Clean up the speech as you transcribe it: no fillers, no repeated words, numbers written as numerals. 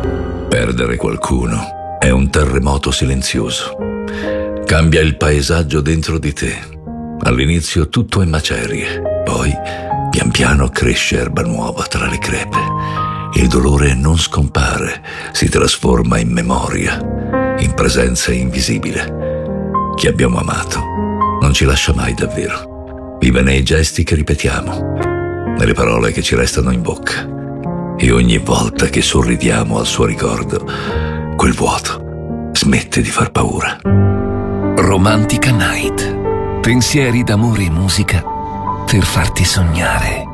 Perdere qualcuno è un terremoto silenzioso. Cambia il paesaggio dentro di te. All'inizio tutto è macerie, poi pian piano cresce erba nuova tra le crepe. Il dolore non scompare, si trasforma in memoria, in presenza invisibile. Chi abbiamo amato non ci lascia mai davvero. Vive nei gesti che ripetiamo, nelle parole che ci restano in bocca. E ogni volta che sorridiamo al suo ricordo, quel vuoto smette di far paura. Romantica Night. Pensieri d'amore e musica per farti sognare.